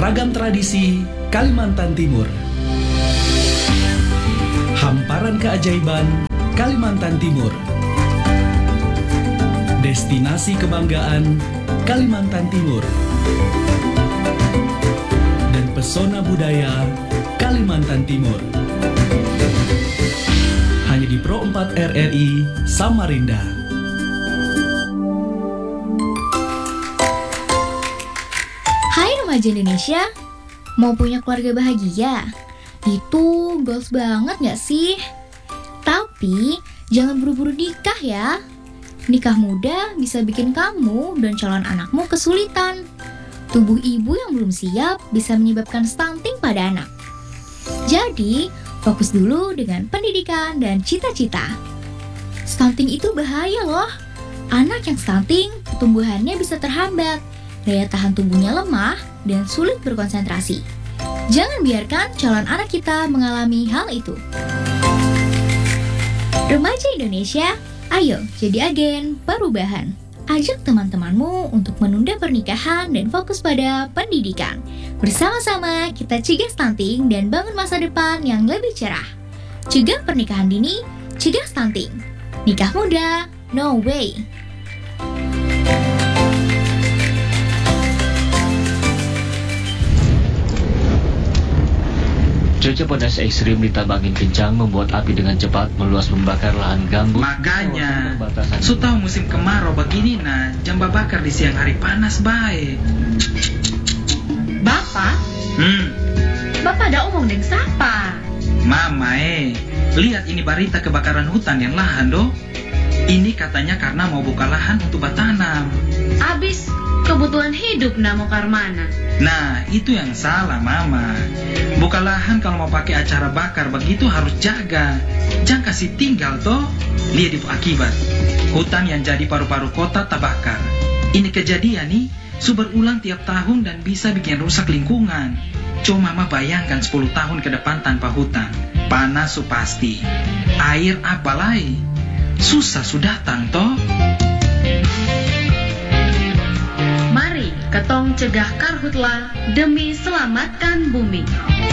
Ragam tradisi Kalimantan Timur. Hamparan keajaiban Kalimantan Timur. Destinasi kebanggaan Kalimantan Timur. Dan pesona budaya Kalimantan Timur. Hanya di Pro 4 RRI Samarinda. Hai remaja Indonesia, mau punya keluarga bahagia? Itu goals banget gak sih? Tapi jangan buru-buru nikah ya. Nikah muda bisa bikin kamu dan calon anakmu kesulitan. Tubuh ibu yang belum siap bisa menyebabkan stunting pada anak. Jadi, fokus dulu dengan pendidikan dan cita-cita. Stunting itu bahaya loh. Anak yang stunting, pertumbuhannya bisa terhambat. Daya tahan tubuhnya lemah dan sulit berkonsentrasi. Jangan biarkan calon anak kita mengalami hal itu. Remaja Indonesia, ayo jadi agen perubahan. Ajak teman-temanmu untuk menunda pernikahan dan fokus pada pendidikan. Bersama-sama kita cegah stunting dan bangun masa depan yang lebih cerah. Cegah pernikahan dini, cegah stunting. Nikah muda, no way. Cuaca panas ekstrim ditambah angin kencang membuat api dengan cepat meluas membakar lahan gambut. Makanya, su tahu musim kemarau begini nah, jam bakar di siang hari panas baik. Bapak? Bapak ada omong dengan siapa? Mama lihat ini berita kebakaran hutan yang lahan doh. Ini katanya karena mau buka lahan untuk bertanam. Abis kebutuhan hidup mau karmana. Nah, itu yang salah Mama. Buka lahan kalau mau pakai acara bakar begitu harus jaga. Jangan kasih tinggal toh. Lihat itu akibat. Hutan yang jadi paru-paru kota terbakar. Ini kejadian nih, berulang tiap tahun dan bisa bikin rusak lingkungan. Coba Mama bayangkan 10 tahun ke depan tanpa hutan. Panas pasti. Air apa lagi? Susah sudah datang toh. Mari ketong cegah karhutla demi selamatkan bumi.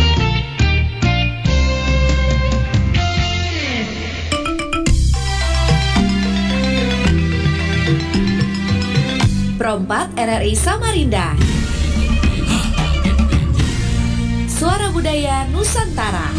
Pro 4 RRI Samarinda. Suara Budaya Nusantara.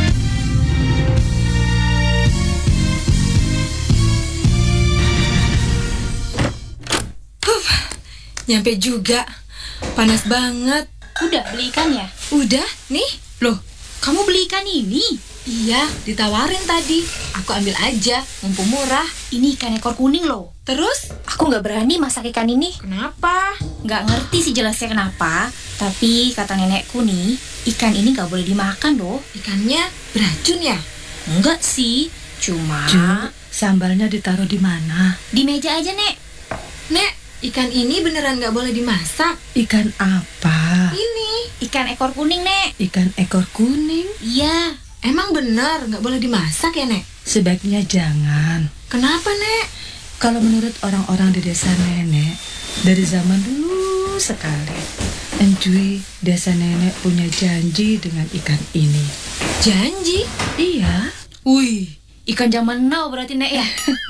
Nyampe juga. Panas banget. Udah beli ikannya? Udah, nih. Loh, kamu beli ikan ini? Iya, ditawarin tadi. Aku ambil aja, mumpung murah. Ini ikan ekor kuning loh. Terus? Aku nggak berani masak ikan ini. Kenapa? Nggak ngerti sih jelasnya kenapa. Tapi kata nenekku nih, ikan ini nggak boleh dimakan loh. Ikannya beracun ya? Enggak sih, cuma... Sambalnya ditaruh di mana? Di meja aja, Nek. Nek, ikan ini beneran nggak boleh dimasak? Ikan apa? Ini. Ikan ekor kuning, Nek. Ikan ekor kuning? Iya. Emang bener nggak boleh dimasak ya, Nek? Sebaiknya jangan. Kenapa, Nek? Kalau menurut orang-orang di desa nenek, dari zaman dulu sekali, Encuy, desa nenek punya janji dengan ikan ini. Janji? Iya. Wih, Ikan zaman now berarti, Nek ya?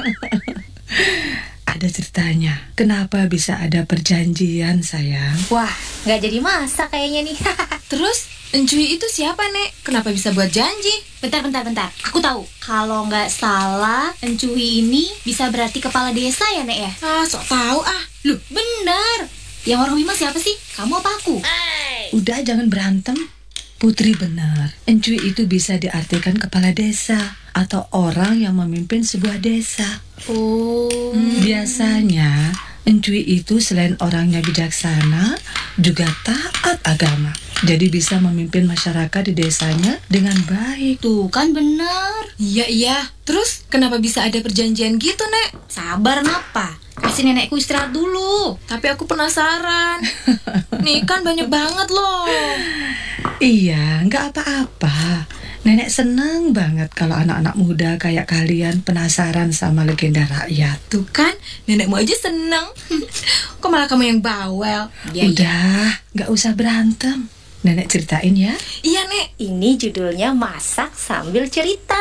Ada ceritanya. Kenapa bisa ada perjanjian, sayang? Wah, nggak jadi masak kayaknya nih. terus Encuy itu siapa, Nek? Kenapa bisa buat janji? Bentar. Aku tahu. Kalau nggak salah, Encuy ini bisa berarti kepala desa ya, Nek ya? Ah, sok tahu ah. Loh, benar. Yang orang Bima siapa sih? Kamu apa aku? Udah, jangan berantem. Putri benar. Encuy itu bisa diartikan kepala desa atau orang yang memimpin sebuah desa. Oh. Biasanya Encuy itu selain orangnya bijaksana, juga taat agama. Jadi bisa memimpin masyarakat di desanya dengan baik. Tuh kan benar. Iya. Terus kenapa bisa ada perjanjian gitu, Nek? Sabar napa? Kasih nenekku istirahat dulu. Tapi aku penasaran. Nih kan banyak banget loh. Iya, nggak apa-apa. Nenek senang banget kalau anak-anak muda kayak kalian penasaran sama legenda rakyat. Tuh kan, nenekmu aja seneng. kok malah kamu yang bawel? Udah, nggak usah berantem. Nenek ceritain ya. Iya, Nek. Ini judulnya masak sambil cerita.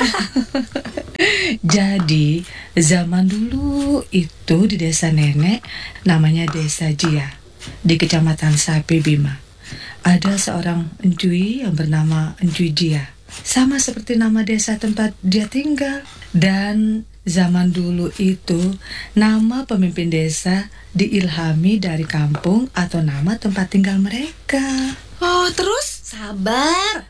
Jadi, zaman dulu itu di desa nenek, namanya Desa Jia, di Kecamatan Sapi Bima. Ada seorang encui yang bernama Encui Jia, sama seperti nama desa tempat dia tinggal. Dan zaman dulu itu, nama pemimpin desa diilhami dari kampung atau nama tempat tinggal mereka. Oh, terus? Sabar.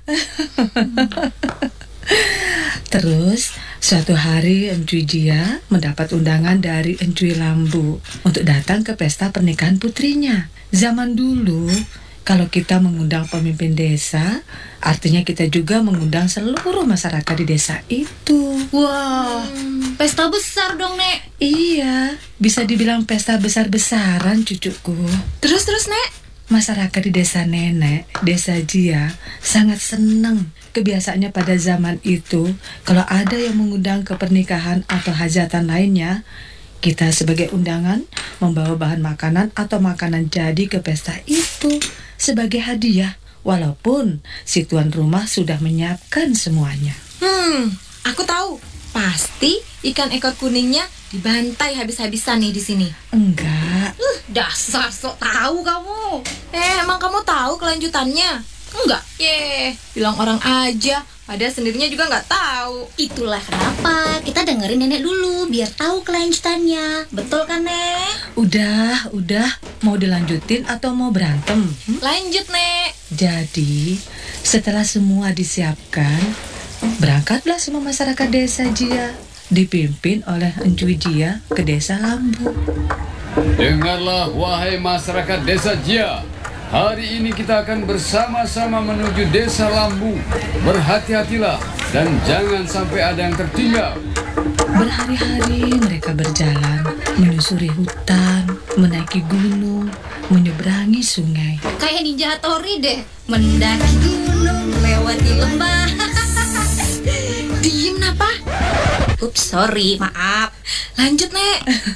Terus, suatu hari Encui Jia mendapat undangan dari Encui Lambu untuk datang ke pesta pernikahan putrinya. Zaman dulu, kalau kita mengundang pemimpin desa, artinya kita juga mengundang seluruh masyarakat di desa itu. Wah, pesta besar dong, Nek. Iya, bisa dibilang pesta besar-besaran cucuku. Terus, Nek? Masyarakat di desa nenek, Desa Jia, sangat senang. Kebiasaannya pada zaman itu, kalau ada yang mengundang ke pernikahan atau hajatan lainnya, kita sebagai undangan membawa bahan makanan atau makanan jadi ke pesta itu sebagai hadiah, walaupun si tuan rumah sudah menyiapkan semuanya. Aku tahu. Pasti ikan ekor kuningnya dibantai habis-habisan nih di sini. Enggak. Dasar sok tahu kamu. Emang kamu tahu kelanjutannya? Enggak. Bilang orang aja. Padahal sendirinya juga nggak tahu. Itulah kenapa kita dengerin nenek dulu biar tahu kelanjutannya. Betul kan, Nek? Udah. Mau dilanjutin atau mau berantem? Lanjut, Nek. Jadi, setelah semua disiapkan, berangkatlah semua masyarakat Desa Jia, dipimpin oleh Encui Jia ke Desa Lambu. Dengarlah wahai masyarakat Desa Jia. Hari ini kita akan bersama-sama menuju Desa Lambu. Berhati-hatilah dan jangan sampai ada yang tertinggal. Berhari-hari mereka berjalan, menyusuri hutan, menaiki gunung, menyeberangi sungai. Kayak Ninja Hattori deh. Mendaki gunung, lewati lembah. Diem napa? Ups, sorry, maaf. Lanjut, Nek.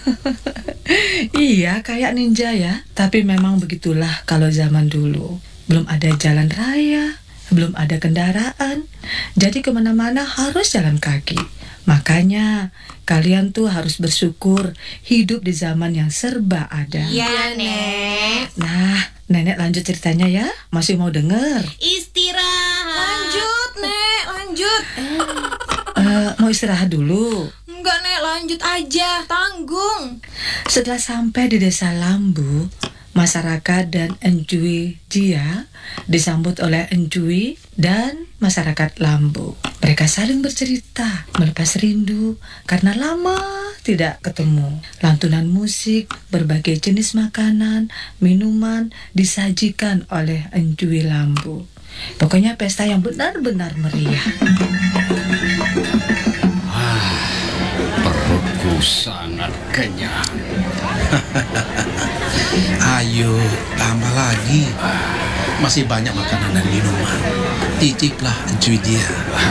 Iya, kayak ninja ya. Tapi memang begitulah kalau zaman dulu. Belum ada jalan raya, belum ada kendaraan. Jadi kemana-mana harus jalan kaki. Makanya kalian tuh harus bersyukur hidup di zaman yang serba ada. Iya, Nek. Nah, nenek lanjut ceritanya ya. Masih mau denger? Istirahat. Lanjut, Nek. Lanjut. Mau istirahat dulu. Enggak, Nek. Lanjut aja. Tanggung. Setelah sampai di Desa Lambu, masyarakat dan Encui Jia disambut oleh Encui dan masyarakat Lambu. Mereka saling bercerita, melepas rindu karena lama tidak ketemu. Lantunan musik, berbagai jenis makanan, minuman disajikan oleh Encui Lambu. Pokoknya pesta yang benar-benar meriah. Perutku sangat kenyang. Ayo, tambah lagi. Masih banyak makanan dan minuman. Ciciplah, Encui Jia.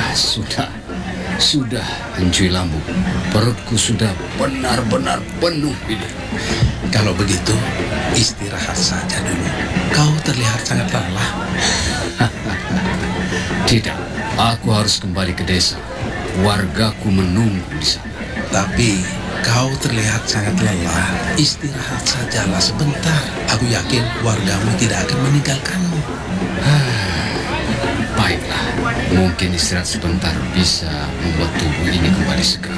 Sudah, Encui Lambu. Perutku sudah benar-benar penuh ini. Kalau begitu, istirahat saja dulu. Kau terlihat sangat lelah. Tidak, aku harus kembali ke desa. Wargaku menunggu di sana. Tapi kau terlihat sangat lelah. Istirahat sajalah sebentar. Aku yakin wargamu tidak akan meninggalkanmu. Baiklah, mungkin istirahat sebentar bisa membuat tubuh ini kembali segar.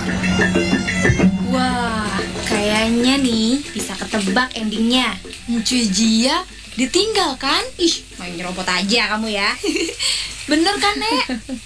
Wah, kayaknya nih bisa ketebak endingnya. Encui Jia ditinggal kan? Ih, main nyerobot aja kamu ya. Bener kan, Nek?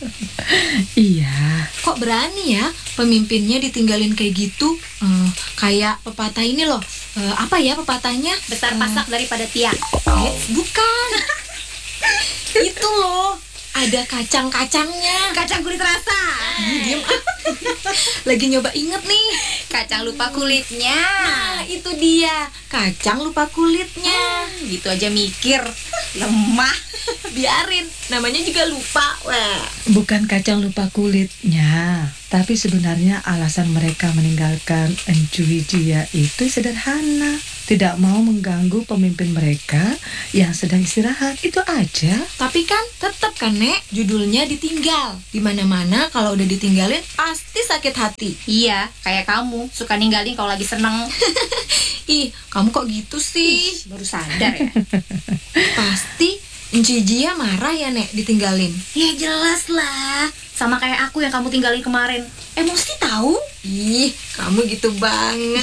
Iya. Kok berani ya pemimpinnya ditinggalin kayak gitu? Kayak pepatah ini loh. Apa ya pepatahnya? Besar pasak daripada tiang. Bukan. Itu loh. Ada kacang-kacangnya. Kacang kulit rasa. Diam. Lagi nyoba inget nih. Kacang lupa kulitnya. Nah, itu dia. Kacang lupa kulitnya. Gitu aja mikir. Lemah. Biarin. Namanya juga lupa. Wah. Bukan kacang lupa kulitnya, tapi sebenarnya alasan mereka meninggalkan Encui Jia itu sederhana. tidak mau mengganggu pemimpin mereka yang sedang istirahat. Itu aja. Tapi kan tetap kan, Nek, judulnya ditinggal. Di mana-mana kalau udah ditinggalin pasti sakit hati. Iya, kayak kamu suka ninggalin kalau lagi seneng. Ih, kamu kok gitu sih? Baru sadar ya. Pasti Enci Jia marah ya, Nek, ditinggalin. Ya jelas lah. Sama kayak aku yang kamu tinggalin kemarin. Emosi tahu? Ih, kamu gitu banget.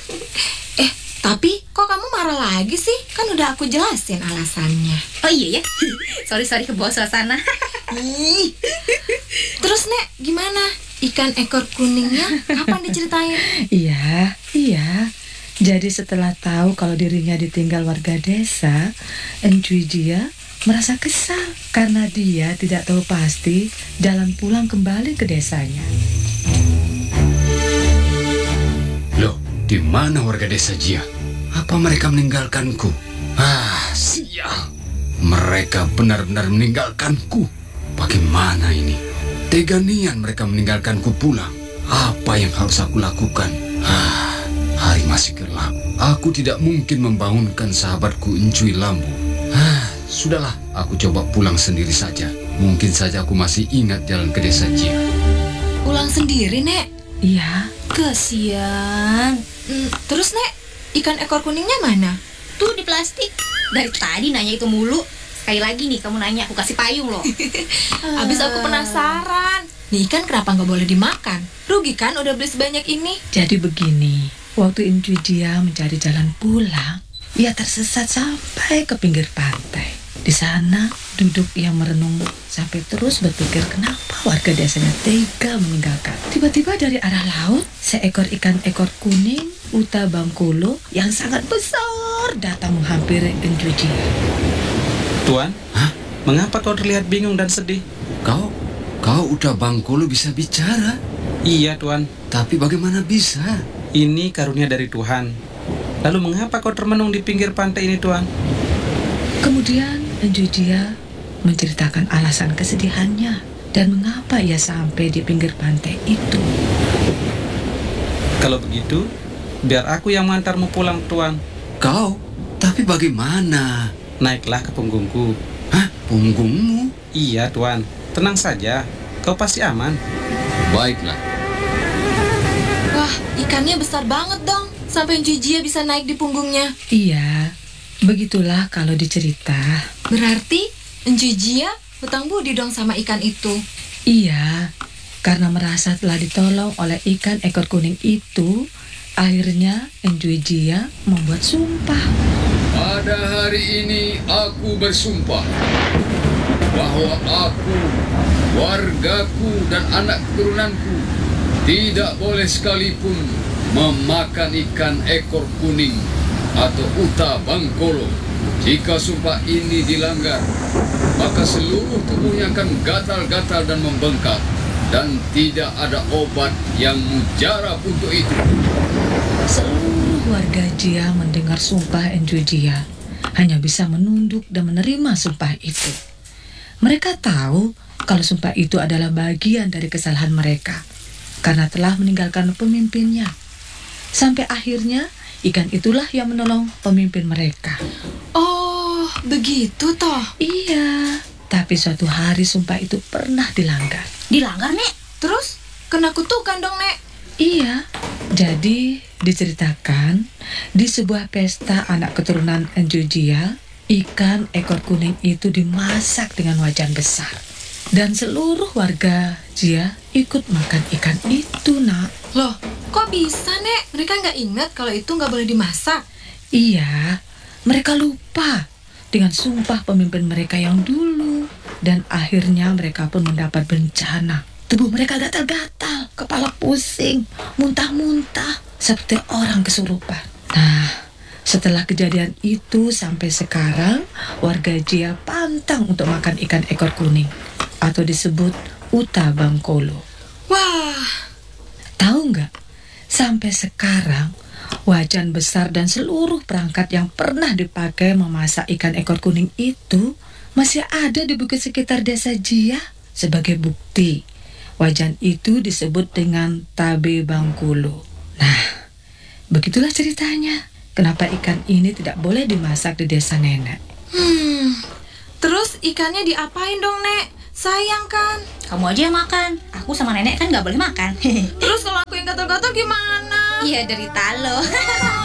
Tapi kok kamu marah lagi sih? Kan udah aku jelasin alasannya. Oh iya ya. Sorry ke bawah suasana. Ih. Terus, Nek, gimana? Ikan ekor kuningnya kapan diceritain? Iya. Jadi setelah tahu kalau dirinya ditinggal warga desa, Encu Jia merasa kesal karena dia tidak tahu pasti jalan pulang kembali ke desanya. Loh, di mana warga desa Jia? Apa mereka meninggalkanku? Sial. Mereka benar-benar meninggalkanku. Bagaimana ini? Tega nian mereka meninggalkanku pulang. Apa yang harus aku lakukan? Hari masih gelap. Aku tidak mungkin membangunkan sahabatku Encui Lambu. Sudahlah, aku coba pulang sendiri saja. Mungkin saja aku masih ingat jalan ke desa Jia. Pulang sendiri, Nek? Iya. Kesian. Terus, Nek, ikan ekor kuningnya mana? Tuh di plastik. Dari tadi nanya itu mulu. Sekali lagi nih kamu nanya, aku kasih payung loh. Habis aku penasaran. Nih ikan kenapa nggak boleh dimakan? Rugi kan udah beli sebanyak ini? Jadi begini, waktu Encu Jia mencari jalan pulang, ia tersesat sampai ke pinggir pantai. Di sana duduk ia merenung sampai terus berpikir kenapa warga desanya tega meninggalkan. Tiba-tiba dari arah laut, seekor ikan ekor kuning Uta Bangkolo yang sangat besar datang menghampiri Encu Jia. Tuan, mengapa kau terlihat bingung dan sedih? Kau Uta Bangkolo bisa bicara? Iya, Tuan. Tapi bagaimana bisa? Ini karunia dari Tuhan. Lalu mengapa kau termenung di pinggir pantai ini, Tuan? Kemudian Encu Jia menceritakan alasan kesedihannya dan mengapa ia sampai di pinggir pantai itu. Kalau begitu, biar aku yang mengantarmu pulang, Tuan. Kau? Tapi bagaimana? Naiklah ke punggungku. Punggungmu? Iya, Tuan. Tenang saja, kau pasti aman. Baiklah. Wah, ikannya besar banget dong. Sampai Encu Jia bisa naik di punggungnya. Iya, begitulah kalau dicerita. Berarti Encu Jia hutang budi dong sama ikan itu. Iya, karena merasa telah ditolong oleh ikan ekor kuning itu, akhirnya Encu Jia membuat sumpah. Pada hari ini aku bersumpah bahwa aku, wargaku, dan anak keturunanku tidak boleh sekalipun memakan ikan ekor kuning atau Uta Bangkolo. Jika sumpah ini dilanggar, maka seluruh tubuhnya akan gatal-gatal dan membengkak, dan tidak ada obat yang mujarab untuk itu. Seluruh warga Jia mendengar sumpah Encu Jia, hanya bisa menunduk dan menerima sumpah itu. Mereka tahu kalau sumpah itu adalah bagian dari kesalahan mereka, karena telah meninggalkan pemimpinnya. Sampai akhirnya ikan itulah yang menolong pemimpin mereka. Oh, begitu toh? Iya, tapi suatu hari sumpah itu pernah dilanggar. Dilanggar, Nek? Terus kena kutukan dong, Nek? Iya, jadi diceritakan di sebuah pesta anak keturunan Encu Jia, ikan ekor kuning itu dimasak dengan wajan besar. Dan seluruh warga Jia ikut makan ikan itu, Nak. Loh, kok bisa, Nek? Mereka nggak ingat kalau itu nggak boleh dimasak? Iya, mereka lupa dengan sumpah pemimpin mereka yang dulu. Dan akhirnya mereka pun mendapat bencana. Tubuh mereka gatal-gatal, kepala pusing, muntah-muntah, seperti orang kesurupan. Nah, setelah kejadian itu sampai sekarang, warga Jia pantang untuk makan ikan ekor kuning, atau disebut Uta Bangkolo. Wah, tahu nggak? Sampai sekarang, wajan besar dan seluruh perangkat yang pernah dipakai memasak ikan ekor kuning itu masih ada di bukit sekitar desa Jia. Sebagai bukti, wajan itu disebut dengan Tabe Bangkolo. Nah, begitulah ceritanya. kenapa ikan ini tidak boleh dimasak di desa nenek. Terus ikannya diapain dong, Nek? Sayang kan? Kamu aja yang makan. Aku sama nenek kan nggak boleh makan. Terus kalau aku yang gatal-gatal gimana? Iya, derita lo.